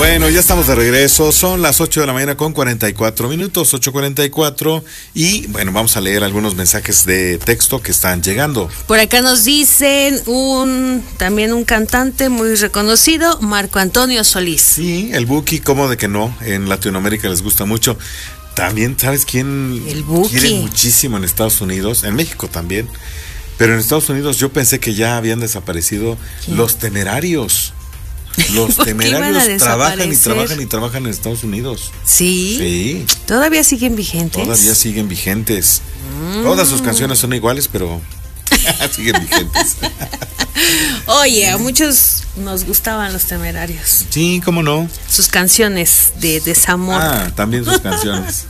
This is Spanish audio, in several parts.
Bueno, ya estamos de regreso, son las 8 de la mañana con 44 minutos, 8:44, y bueno, vamos a leer algunos mensajes de texto que están llegando. Por acá nos dicen también un cantante muy reconocido, Marco Antonio Solís. Sí, el Buki, cómo de que no, en Latinoamérica les gusta mucho. También, ¿sabes quién El Buki quiere muchísimo en Estados Unidos? En México también, pero en Estados Unidos yo pensé que ya habían desaparecido. ¿Quién? Los Temerarios. Los Temerarios trabajan en Estados Unidos. ¿Sí? Sí. ¿Todavía siguen vigentes? Todavía siguen vigentes. Todas sus canciones son iguales, pero siguen vigentes. Oye, a muchos nos gustaban los Temerarios. Sí, cómo no. Sus canciones de desamor. También sus canciones.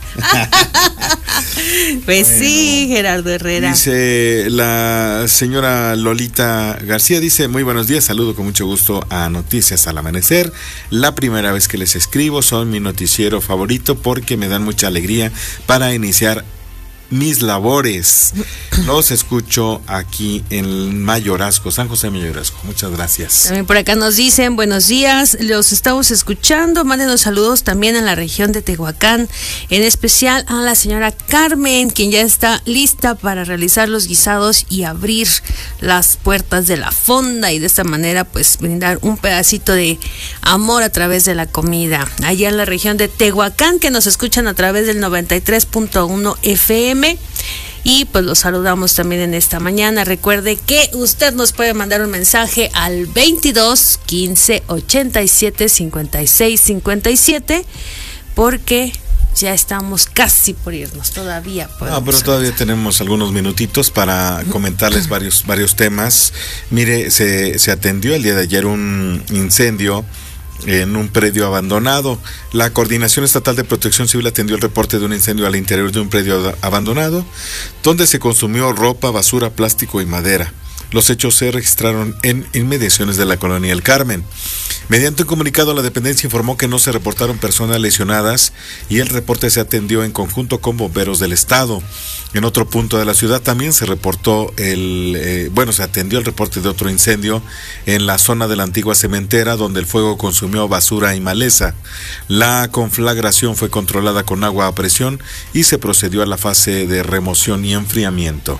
Pues bueno, sí, Gerardo Herrera. Dice la señora Lolita García, dice: muy buenos días, saludo con mucho gusto a Noticias al Amanecer. La primera vez que les escribo, son mi noticiero favorito porque me dan mucha alegría para iniciar mis labores. Los escucho aquí en Mayorazgo, San José Mayorazgo. Muchas gracias. También por acá nos dicen: buenos días, los estamos escuchando. Mándenos saludos también en la región de Tehuacán, en especial a la señora Carmen, quien ya está lista para realizar los guisados y abrir las puertas de la fonda, y de esta manera pues brindar un pedacito de amor a través de la comida. Allá en la región de Tehuacán, que nos escuchan a través del 93.1 FM. Y pues los saludamos también en esta mañana. Recuerde que usted nos puede mandar un mensaje al 22 15 87 56 57, porque ya estamos casi por irnos. Todavía pero todavía tenemos algunos minutitos para comentarles varios temas. Mire, se atendió el día de ayer un incendio en un predio abandonado. La Coordinación Estatal de Protección Civil atendió el reporte de un incendio al interior de un predio abandonado, donde se consumió ropa, basura, plástico y madera. Los hechos se registraron en inmediaciones de la colonia El Carmen. Mediante un comunicado, la dependencia informó que no se reportaron personas lesionadas y el reporte se atendió en conjunto con bomberos del estado. En otro punto de la ciudad también se reportó se atendió el reporte de otro incendio en la zona de la antigua cementera, donde el fuego consumió basura y maleza. La conflagración fue controlada con agua a presión y se procedió a la fase de remoción y enfriamiento.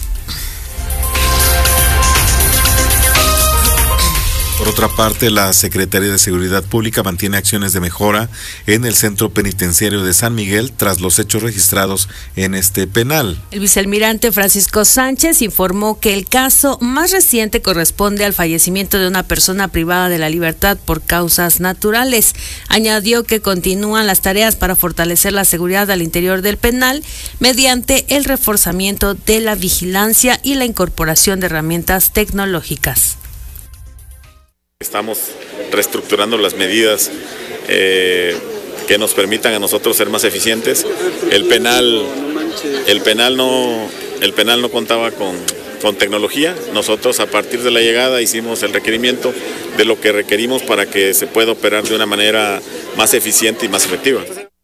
Por otra parte, la Secretaría de Seguridad Pública mantiene acciones de mejora en el centro penitenciario de San Miguel tras los hechos registrados en este penal. El vicealmirante Francisco Sánchez informó que el caso más reciente corresponde al fallecimiento de una persona privada de la libertad por causas naturales. Añadió que continúan las tareas para fortalecer la seguridad al interior del penal mediante el reforzamiento de la vigilancia y la incorporación de herramientas tecnológicas. Estamos reestructurando las medidas que nos permitan a nosotros ser más eficientes. El penal no contaba con tecnología. Nosotros, a partir de la llegada, hicimos el requerimiento de lo que requerimos para que se pueda operar de una manera más eficiente y más efectiva.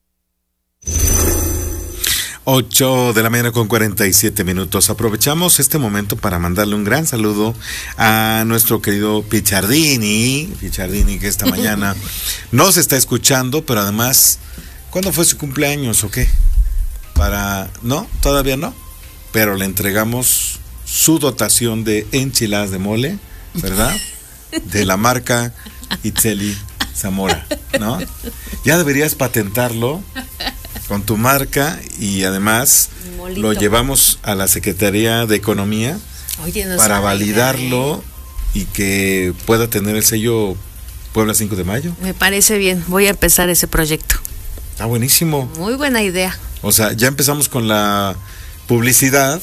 8 de la mañana con 47 minutos. Aprovechamos este momento para mandarle un gran saludo a nuestro querido Pichardini, que esta mañana nos está escuchando, pero además, ¿cuándo fue su cumpleaños o qué? ¿No? Todavía no, pero le entregamos su dotación de enchiladas de mole, ¿verdad? De la marca Itzeli Zamora, ¿no? Ya deberías patentarlo con tu marca, y además lo llevamos a la Secretaría de Economía para validarlo y que pueda tener el sello Puebla 5 de Mayo. Me parece bien, voy a empezar ese proyecto. Está buenísimo. Muy buena idea. O sea, ya empezamos con la publicidad